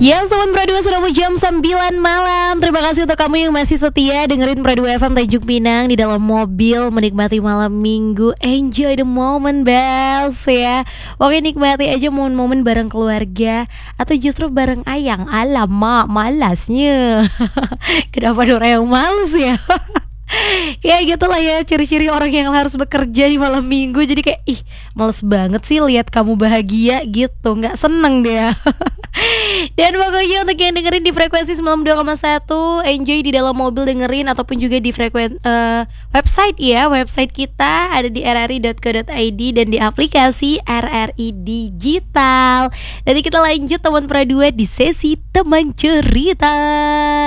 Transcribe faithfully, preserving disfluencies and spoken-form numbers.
Ya, Sobat Pradua, sudah mau jam sembilan malam. Terima kasih untuk kamu yang masih setia dengerin Pradua F M Tanjung Pinang di dalam mobil, menikmati malam minggu. Enjoy the moment, bells ya. Oke, nikmati aja momen-momen bareng keluarga, atau justru bareng ayang. Alamak, malasnya. Kenapa Dora yang males ya? Ya gitulah ya, ciri-ciri orang yang harus bekerja di malam minggu. Jadi kayak, ih males banget sih lihat kamu bahagia gitu, gak seneng deh. Dan pokoknya untuk yang dengerin di frekuensi sembilan puluh dua koma satu, enjoy di dalam mobil dengerin, ataupun juga di frekuensi uh, website ya. Website kita ada di r r i dot co dot i d dan di aplikasi R R I Digital. Nanti kita lanjut teman Pradua di sesi teman cerita.